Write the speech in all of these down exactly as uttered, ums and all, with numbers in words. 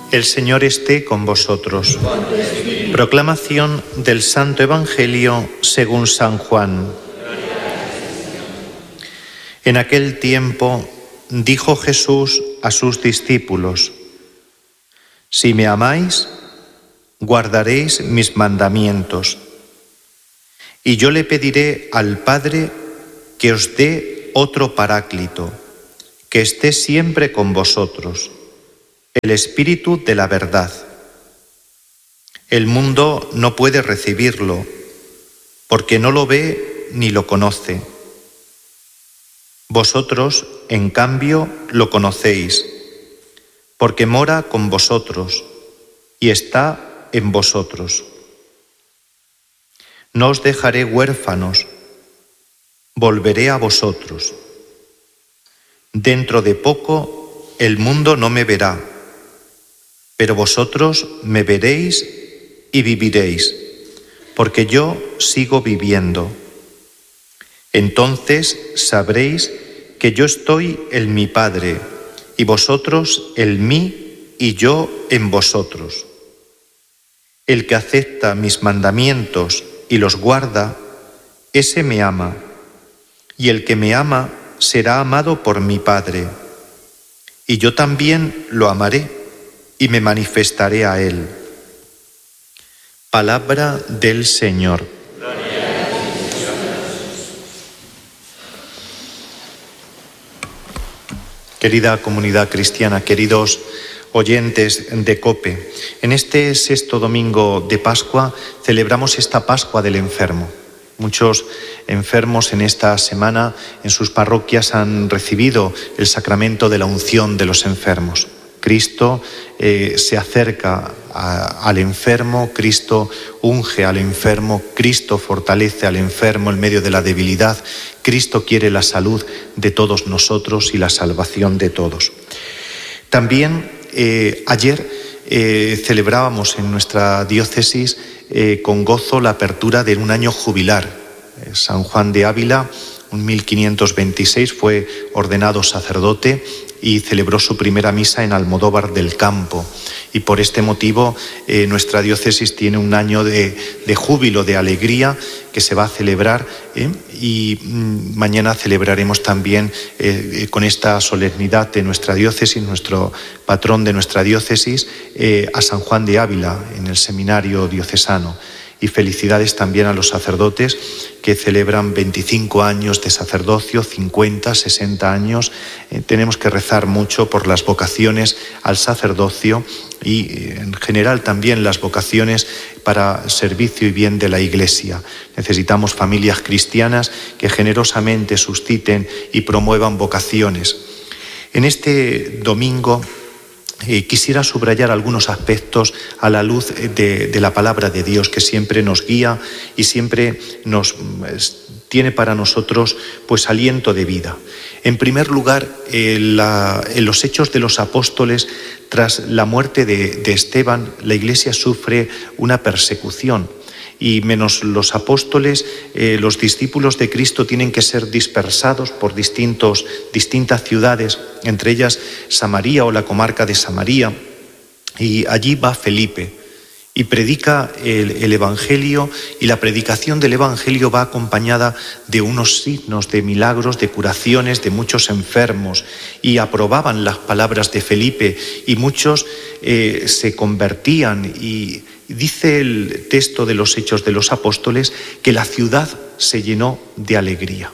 El Señor esté con vosotros. Proclamación del Santo Evangelio según San Juan. En aquel tiempo dijo Jesús a sus discípulos: Si me amáis, guardaréis mis mandamientos. Y yo le pediré al Padre que os dé otro Paráclito, que esté siempre con vosotros, el Espíritu de la verdad. El mundo no puede recibirlo, porque no lo ve ni lo conoce. Vosotros, en cambio, lo conocéis, porque mora con vosotros y está en vosotros. No os dejaré huérfanos, volveré a vosotros. Dentro de poco el mundo no me verá, pero vosotros me veréis y viviréis, porque yo sigo viviendo. Entonces sabréis que yo estoy en mi Padre, y vosotros en mí, y yo en vosotros. El que acepta mis mandamientos y los guarda, ese me ama, y el que me ama será amado por mi Padre, y yo también lo amaré y me manifestaré a él. Palabra del Señor. Querida comunidad cristiana, queridos oyentes de COPE, en este sexto domingo de Pascua celebramos esta Pascua del enfermo. Muchos enfermos en esta semana en sus parroquias han recibido el sacramento de la unción de los enfermos. Cristo eh, se acerca a, al enfermo, Cristo unge al enfermo, Cristo fortalece al enfermo en medio de la debilidad, Cristo quiere la salud de todos nosotros y la salvación de todos. También eh, ayer eh, celebrábamos en nuestra diócesis eh, con gozo la apertura de un año jubilar. Eh, San Juan de Ávila, en mil quinientos veintiséis, fue ordenado sacerdote y celebró su primera misa en Almodóvar del Campo. Y por este motivo eh, nuestra diócesis tiene un año de, de júbilo, de alegría, que se va a celebrar ¿eh? y mm, mañana celebraremos también eh, con esta solemnidad de nuestra diócesis, nuestro patrón de nuestra diócesis, eh, a San Juan de Ávila en el seminario diocesano. Y felicidades también a los sacerdotes que celebran veinticinco años de sacerdocio, cincuenta, sesenta años. Eh, tenemos que rezar mucho por las vocaciones al sacerdocio y eh, en general también las vocaciones para servicio y bien de la Iglesia. Necesitamos familias cristianas que generosamente susciten y promuevan vocaciones. En este domingo Eh, quisiera subrayar algunos aspectos a la luz de, de la palabra de Dios, que siempre nos guía y siempre nos eh, tiene para nosotros pues aliento de vida. En primer lugar, eh, la, en los Hechos de los Apóstoles, tras la muerte de, de Esteban, la Iglesia sufre una persecución. Y menos los apóstoles, eh, los discípulos de Cristo tienen que ser dispersados por distintos, distintas ciudades, entre ellas Samaria o la comarca de Samaria, y allí va Felipe y predica el, el Evangelio, y la predicación del Evangelio va acompañada de unos signos, de milagros, de curaciones de muchos enfermos, y aprobaban las palabras de Felipe, y muchos eh, se convertían. Y dice el texto de los Hechos de los Apóstoles que la ciudad se llenó de alegría.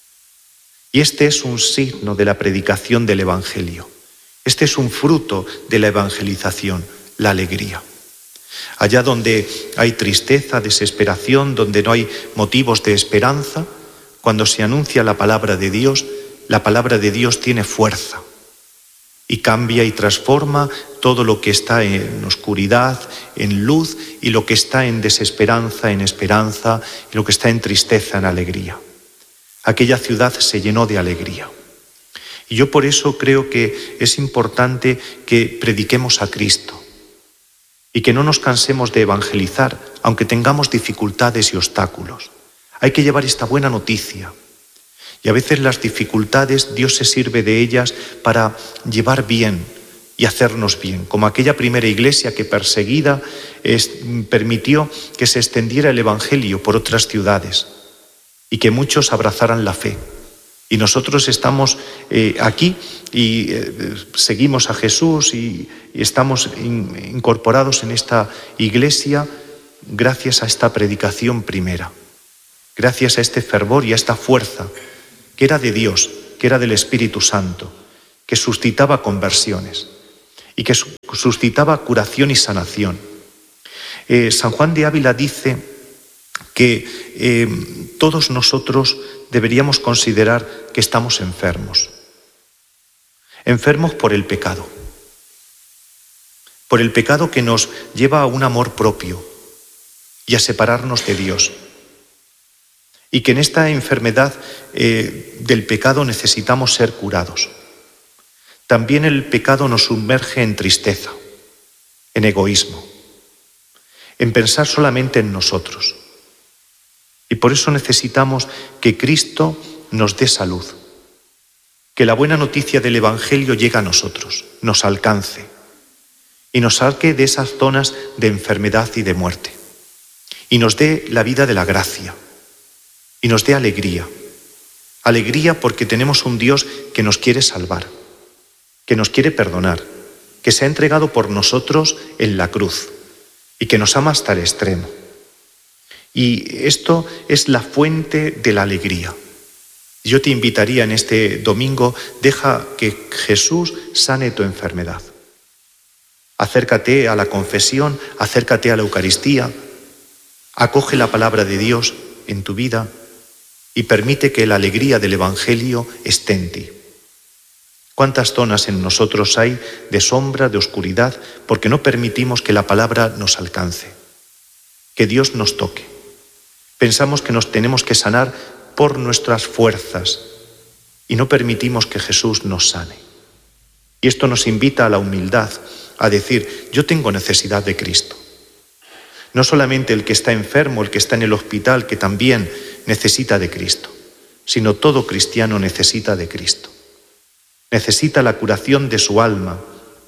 Y este es un signo de la predicación del Evangelio. Este es un fruto de la evangelización, la alegría. Allá donde hay tristeza, desesperación, donde no hay motivos de esperanza, cuando se anuncia la palabra de Dios, la palabra de Dios tiene fuerza y cambia y transforma todo lo que está en oscuridad, en luz, y lo que está en desesperanza, en esperanza, y lo que está en tristeza, en alegría. Aquella ciudad se llenó de alegría. Y yo por eso creo que es importante que prediquemos a Cristo y que no nos cansemos de evangelizar, aunque tengamos dificultades y obstáculos. Hay que llevar esta buena noticia. Y a veces las dificultades, Dios se sirve de ellas para llevar bien y hacernos bien, como aquella primera iglesia que perseguida es, permitió que se extendiera el Evangelio por otras ciudades y que muchos abrazaran la fe. Y nosotros estamos eh, aquí y eh, seguimos a Jesús y, y estamos in, incorporados en esta iglesia gracias a esta predicación primera, gracias a este fervor y a esta fuerza que era de Dios, que era del Espíritu Santo, que suscitaba conversiones y que suscitaba curación y sanación. Eh, San Juan de Ávila dice que eh, todos nosotros deberíamos considerar que estamos enfermos. Enfermos por el pecado. Por el pecado que nos lleva a un amor propio y a separarnos de Dios. Y que en esta enfermedad eh, del pecado necesitamos ser curados. También el pecado nos sumerge en tristeza, en egoísmo, en pensar solamente en nosotros. Y por eso necesitamos que Cristo nos dé salud, que la buena noticia del Evangelio llegue a nosotros, nos alcance y nos saque de esas zonas de enfermedad y de muerte y nos dé la vida de la gracia y nos dé alegría. Alegría porque tenemos un Dios que nos quiere salvar, que nos quiere perdonar, que se ha entregado por nosotros en la cruz y que nos ama hasta el extremo. Y esto es la fuente de la alegría. Yo te invitaría en este domingo, deja que Jesús sane tu enfermedad. Acércate a la confesión, acércate a la Eucaristía, acoge la palabra de Dios en tu vida y permite que la alegría del Evangelio esté en ti. ¿Cuántas zonas en nosotros hay de sombra, de oscuridad, porque no permitimos que la palabra nos alcance, que Dios nos toque? Pensamos que nos tenemos que sanar por nuestras fuerzas y no permitimos que Jesús nos sane. Y esto nos invita a la humildad, a decir, yo tengo necesidad de Cristo. No solamente el que está enfermo, el que está en el hospital, que también necesita de Cristo, sino todo cristiano necesita de Cristo. Necesita la curación de su alma,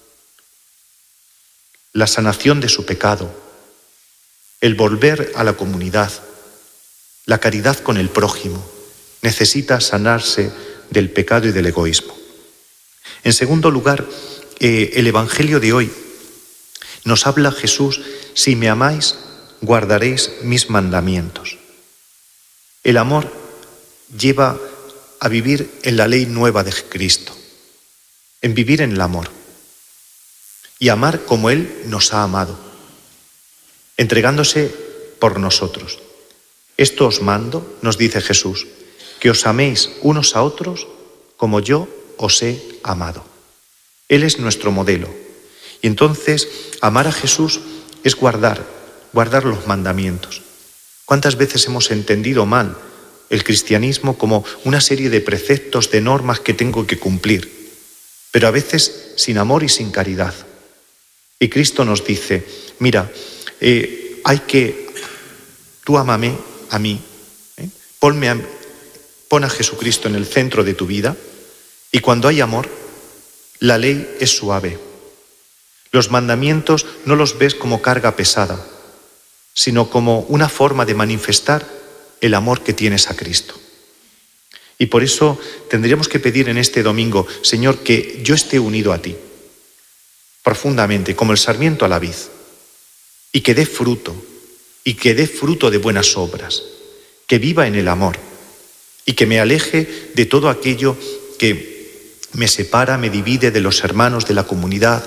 la sanación de su pecado, el volver a la comunidad, la caridad con el prójimo. Necesita sanarse del pecado y del egoísmo. En segundo lugar, eh, el Evangelio de hoy nos habla Jesús, si me amáis, guardaréis mis mandamientos. El amor lleva a vivir en la ley nueva de Cristo, en vivir en el amor y amar como Él nos ha amado, entregándose por nosotros. Esto os mando, nos dice Jesús, que os améis unos a otros como yo os he amado. Él es nuestro modelo. Y entonces, amar a Jesús es guardar, guardar los mandamientos. ¿Cuántas veces hemos entendido mal el cristianismo como una serie de preceptos, de normas que tengo que cumplir, pero a veces sin amor y sin caridad? Y Cristo nos dice, mira, eh, hay que, tú ámame a mí, ¿eh? Ponme a, pon a Jesucristo en el centro de tu vida, y cuando hay amor, la ley es suave. Los mandamientos no los ves como carga pesada, sino como una forma de manifestar el amor que tienes a Cristo. Y por eso tendríamos que pedir en este domingo, Señor, que yo esté unido a ti, profundamente, como el sarmiento a la vid, y que dé fruto, y que dé fruto de buenas obras, que viva en el amor, y que me aleje de todo aquello que me separa, me divide de los hermanos de la comunidad.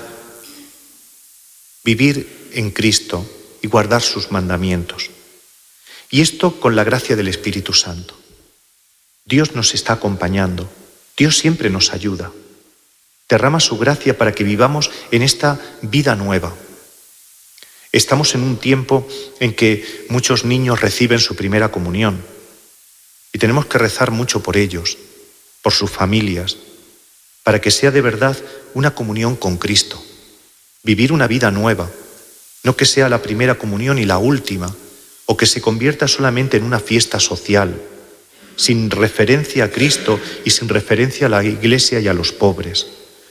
Vivir en Cristo y guardar sus mandamientos. Y esto con la gracia del Espíritu Santo. Dios nos está acompañando, Dios siempre nos ayuda. Derrama su gracia para que vivamos en esta vida nueva. Estamos en un tiempo en que muchos niños reciben su primera comunión y tenemos que rezar mucho por ellos, por sus familias, para que sea de verdad una comunión con Cristo. Vivir una vida nueva, no que sea la primera comunión y la última, o que se convierta solamente en una fiesta social, sin referencia a Cristo y sin referencia a la Iglesia y a los pobres.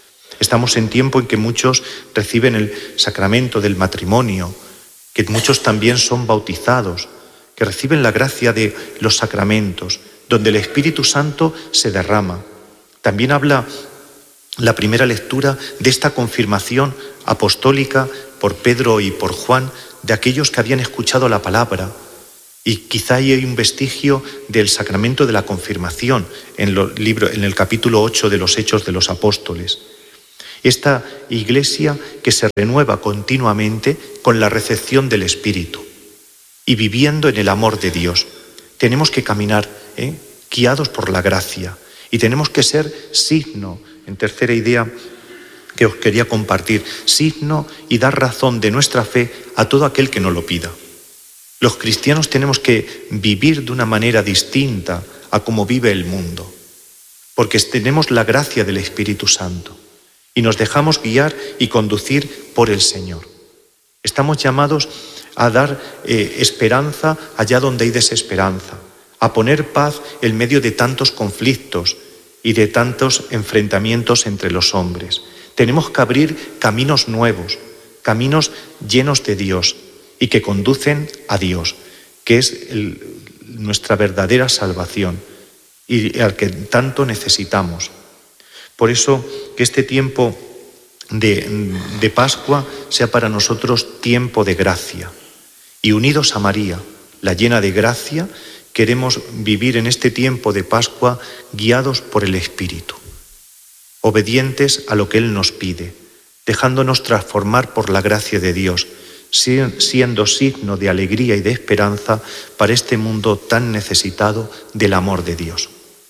Estamos en tiempo en que muchos reciben el sacramento del matrimonio, que muchos también son bautizados, que reciben la gracia de los sacramentos, donde el Espíritu Santo se derrama. También habla la primera lectura de esta confirmación apostólica por Pedro y por Juan de aquellos que habían escuchado la palabra. Y quizá hay un vestigio del sacramento de la confirmación en, los libros, en el capítulo ocho de los Hechos de los Apóstoles. Esta iglesia que se renueva continuamente con la recepción del Espíritu y viviendo en el amor de Dios. Tenemos que caminar ¿eh? guiados por la gracia y tenemos que ser signo, en tercera idea que os quería compartir, signo y dar razón de nuestra fe a todo aquel que nos lo pida. Los cristianos tenemos que vivir de una manera distinta a cómo vive el mundo, porque tenemos la gracia del Espíritu Santo y nos dejamos guiar y conducir por el Señor. Estamos llamados a dar eh, esperanza allá donde hay desesperanza, a poner paz en medio de tantos conflictos y de tantos enfrentamientos entre los hombres. Tenemos que abrir caminos nuevos, caminos llenos de Dios y que conducen a Dios, que es el, nuestra verdadera salvación y al que tanto necesitamos. Por eso que este tiempo de, de Pascua sea para nosotros tiempo de gracia. Y unidos a María, la llena de gracia, queremos vivir en este tiempo de Pascua guiados por el Espíritu, obedientes a lo que Él nos pide, dejándonos transformar por la gracia de Dios, siendo signo de alegría y de esperanza para este mundo tan necesitado del amor de Dios.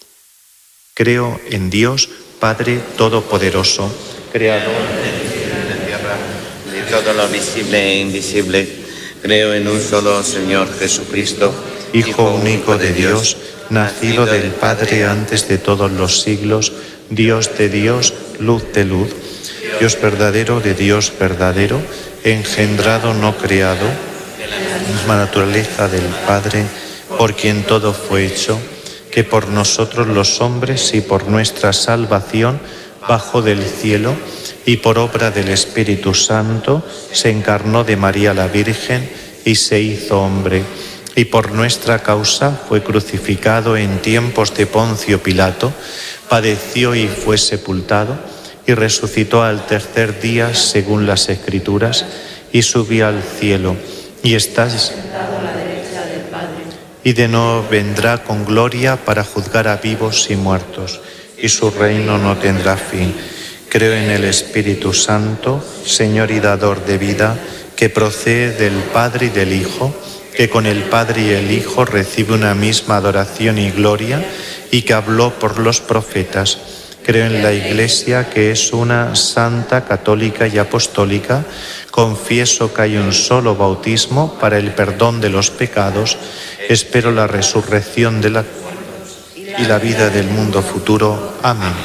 Creo en Dios, Padre Todopoderoso, Creador del cielo y de la tierra, de todo lo visible e invisible. Creo en un solo Señor Jesucristo, Hijo único de Dios, nacido del Padre antes de todos los siglos, Dios de Dios, luz de luz, Dios verdadero de Dios verdadero, engendrado no creado, misma naturaleza del Padre, por quien todo fue hecho, que por nosotros los hombres y por nuestra salvación bajó del cielo y por obra del Espíritu Santo se encarnó de María la Virgen y se hizo hombre, y por nuestra causa fue crucificado en tiempos de Poncio Pilato, padeció y fue sepultado, y resucitó al tercer día según las Escrituras, y subió al cielo, y está sentado a la derecha del Padre, y de nuevo vendrá con gloria para juzgar a vivos y muertos, y su reino no tendrá fin. Creo en el Espíritu Santo, Señor y dador de vida, que procede del Padre y del Hijo, que con el Padre y el Hijo recibe una misma adoración y gloria, y que habló por los profetas. Creo en la Iglesia, que es una santa, católica y apostólica. Confieso que hay un solo bautismo para el perdón de los pecados. Espero la resurrección de la y la vida del mundo futuro. Amén.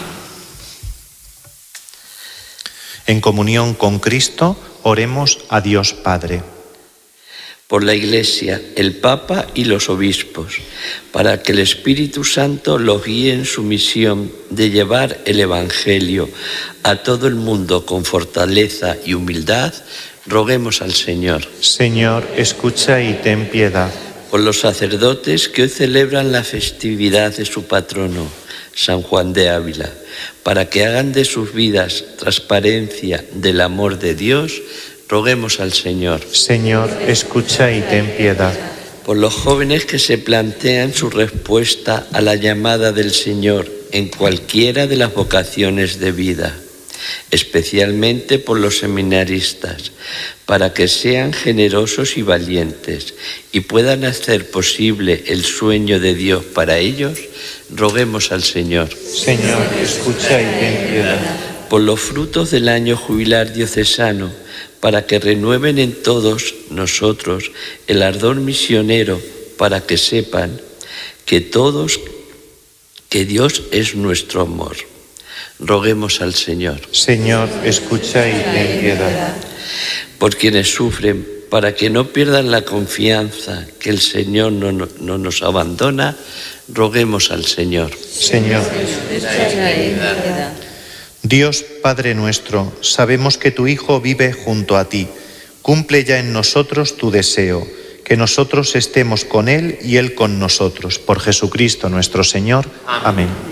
En comunión con Cristo, oremos a Dios Padre. Por la Iglesia, el Papa y los obispos, para que el Espíritu Santo los guíe en su misión de llevar el Evangelio a todo el mundo con fortaleza y humildad, roguemos al Señor. Señor, escucha y ten piedad. Por los sacerdotes que hoy celebran la festividad de su patrono, San Juan de Ávila, para que hagan de sus vidas transparencia del amor de Dios, roguemos al Señor. Señor, escucha y ten piedad. Por los jóvenes que se plantean su respuesta a la llamada del Señor en cualquiera de las vocaciones de vida, especialmente por los seminaristas, para que sean generosos y valientes y puedan hacer posible el sueño de Dios para ellos, roguemos al Señor. Señor, escucha y ten piedad. Por los frutos del año jubilar diocesano, para que renueven en todos nosotros el ardor misionero, para que sepan que todos, que Dios es nuestro amor. Roguemos al Señor. Señor, escucha y ten piedad. Por quienes sufren, para que no pierdan la confianza que el Señor no, no, no nos abandona, roguemos al Señor. Señor, Dios Padre nuestro, sabemos que tu Hijo vive junto a ti. Cumple ya en nosotros tu deseo, que nosotros estemos con Él y Él con nosotros. Por Jesucristo nuestro Señor. Amén.